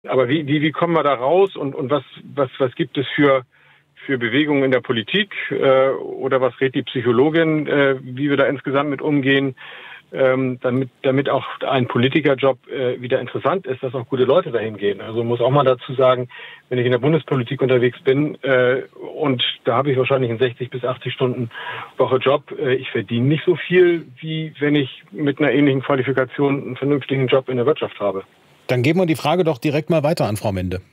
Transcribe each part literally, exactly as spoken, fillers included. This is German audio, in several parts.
Aber wie, wie, wie kommen wir da raus und, und was, was, was gibt es für, für Bewegungen in der Politik äh, oder was rät die Psychologin, äh, wie wir da insgesamt mit umgehen, ähm, damit, damit auch ein Politikerjob äh, wieder interessant ist, dass auch gute Leute dahin gehen. Also muss auch mal dazu sagen, wenn ich in der Bundespolitik unterwegs bin äh, und da habe ich wahrscheinlich einen sechzig bis achtzig Stunden Woche Job, äh, ich verdiene nicht so viel, wie wenn ich mit einer ähnlichen Qualifikation einen vernünftigen Job in der Wirtschaft habe. Dann geben wir die Frage doch direkt mal weiter an Frau Mende.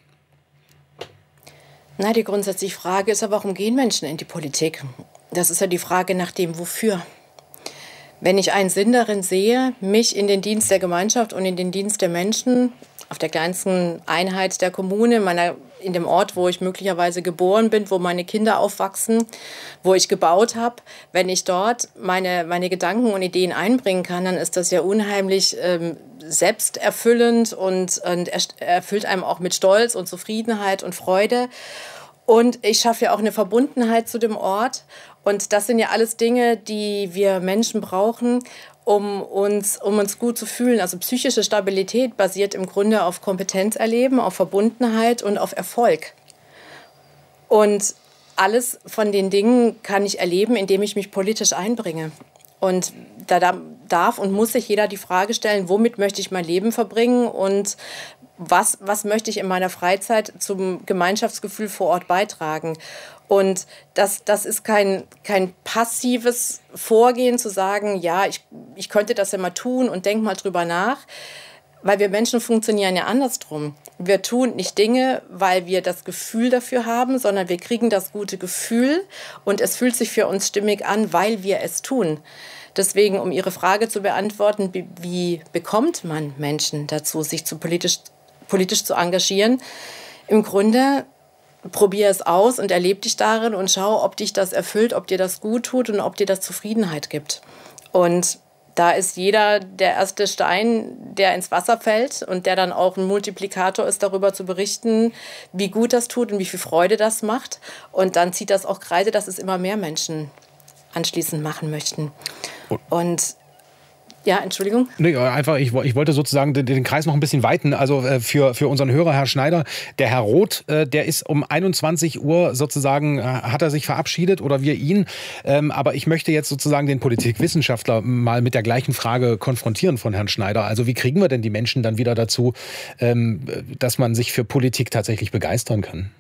Na, die grundsätzliche Frage ist ja, warum gehen Menschen in die Politik? Das ist ja die Frage nach dem Wofür. Wenn ich einen Sinn darin sehe, mich in den Dienst der Gemeinschaft und in den Dienst der Menschen auf der kleinsten Einheit der Kommune, meiner, in dem Ort, wo ich möglicherweise geboren bin, wo meine Kinder aufwachsen, wo ich gebaut habe, wenn ich dort meine, meine Gedanken und Ideen einbringen kann, dann ist das ja unheimlich ähm, selbsterfüllend und, und erfüllt einem auch mit Stolz und Zufriedenheit und Freude. Und ich schaffe ja auch eine Verbundenheit zu dem Ort. Und das sind ja alles Dinge, die wir Menschen brauchen, um uns, um uns gut zu fühlen. Also psychische Stabilität basiert im Grunde auf Kompetenzerleben, auf Verbundenheit und auf Erfolg. Und alles von den Dingen kann ich erleben, indem ich mich politisch einbringe. Und da darf und muss sich jeder die Frage stellen, womit möchte ich mein Leben verbringen und was, was möchte ich in meiner Freizeit zum Gemeinschaftsgefühl vor Ort beitragen. Und das, das ist kein, kein passives Vorgehen, zu sagen, ja, ich, ich könnte das ja mal tun und denk mal drüber nach. Weil wir Menschen funktionieren ja andersrum. Wir tun nicht Dinge, weil wir das Gefühl dafür haben, sondern wir kriegen das gute Gefühl und es fühlt sich für uns stimmig an, weil wir es tun. Deswegen, um Ihre Frage zu beantworten, wie, wie bekommt man Menschen dazu, sich zu politisch, politisch zu engagieren? Im Grunde probier es aus und erleb dich darin und schau, ob dich das erfüllt, ob dir das gut tut und ob dir das Zufriedenheit gibt. Und da ist jeder der erste Stein, der ins Wasser fällt und der dann auch ein Multiplikator ist, darüber zu berichten, wie gut das tut und wie viel Freude das macht. Und dann zieht das auch Kreise, dass es immer mehr Menschen anschließend machen möchten. Und ja, Entschuldigung. Nee, einfach, ich, ich wollte sozusagen den, den Kreis noch ein bisschen weiten. Also äh, für, für unseren Hörer, Herr Schneider, der Herr Roth, äh, der ist um einundzwanzig Uhr sozusagen, äh, hat er sich verabschiedet oder wir ihn. Ähm, aber ich möchte jetzt sozusagen den Politikwissenschaftler mal mit der gleichen Frage konfrontieren von Herrn Schneider. Also wie kriegen wir denn die Menschen dann wieder dazu, ähm, dass man sich für Politik tatsächlich begeistern kann?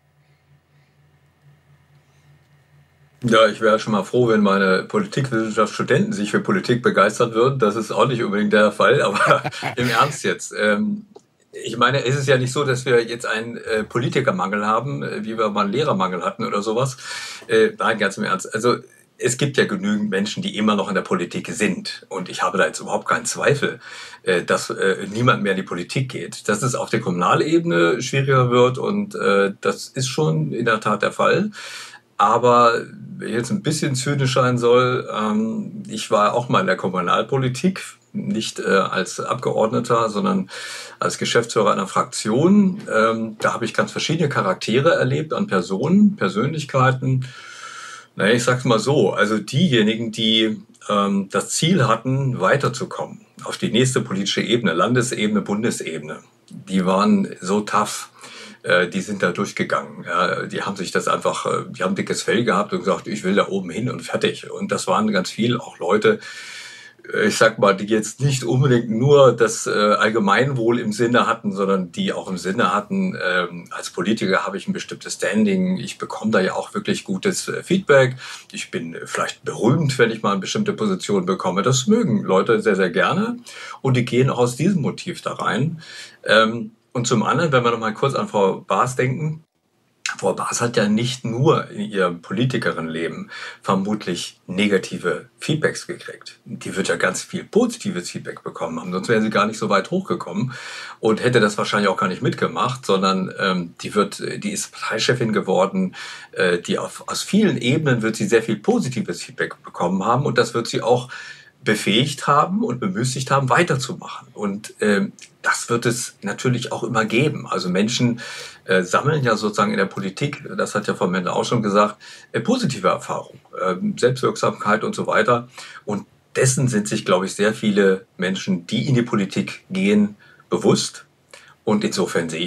Ja, ich wäre schon mal froh, wenn meine Politikwissenschaftsstudenten sich für Politik begeistern würden. Das ist auch nicht unbedingt der Fall, aber im Ernst jetzt. Ähm, ich meine, es ist ja nicht so, dass wir jetzt einen äh, Politikermangel haben, äh, wie wir mal einen Lehrermangel hatten oder sowas. Äh, nein, ganz im Ernst. Also es gibt ja genügend Menschen, die immer noch in der Politik sind. Und ich habe da jetzt überhaupt keinen Zweifel, äh, dass äh, niemand mehr in die Politik geht. Dass es auf der Kommunalebene schwieriger wird und äh, das ist schon in der Tat der Fall. Aber wenn ich jetzt ein bisschen zynisch sein soll, ähm, ich war auch mal in der Kommunalpolitik, nicht äh, als Abgeordneter, sondern als Geschäftsführer einer Fraktion. Ähm, da habe ich ganz verschiedene Charaktere erlebt an Personen, Persönlichkeiten. Naja, ich sag's mal so, also diejenigen, die ähm, das Ziel hatten, weiterzukommen auf die nächste politische Ebene, Landesebene, Bundesebene, die waren so tough. Die sind da durchgegangen. Ja, die haben sich das einfach, die haben dickes Fell gehabt und gesagt, ich will da oben hin und fertig. Und das waren ganz viele auch Leute, ich sag mal, die jetzt nicht unbedingt nur das Allgemeinwohl im Sinne hatten, sondern die auch im Sinne hatten, als Politiker habe ich ein bestimmtes Standing, ich bekomme da ja auch wirklich gutes Feedback, ich bin vielleicht berühmt, wenn ich mal eine bestimmte Position bekomme. Das mögen Leute sehr, sehr gerne und die gehen auch aus diesem Motiv da rein. Und zum anderen, wenn wir noch mal kurz an Frau Baas denken, Frau Baas hat ja nicht nur in ihrem Politikerinnenleben vermutlich negative Feedbacks gekriegt. Die wird ja ganz viel positives Feedback bekommen haben, sonst wäre sie gar nicht so weit hochgekommen und hätte das wahrscheinlich auch gar nicht mitgemacht, sondern ähm, die wird, die ist Parteichefin geworden, äh, die auf, aus vielen Ebenen wird sie sehr viel positives Feedback bekommen haben und das wird sie auch befähigt haben und bemüßigt haben, weiterzumachen. Und ähm, das wird es natürlich auch immer geben. Also Menschen äh, sammeln ja sozusagen in der Politik, das hat ja Frau Mende auch schon gesagt, äh, positive Erfahrungen, äh, Selbstwirksamkeit und so weiter. Und dessen sind sich, glaube ich, sehr viele Menschen, die in die Politik gehen, bewusst. Und insofern sehe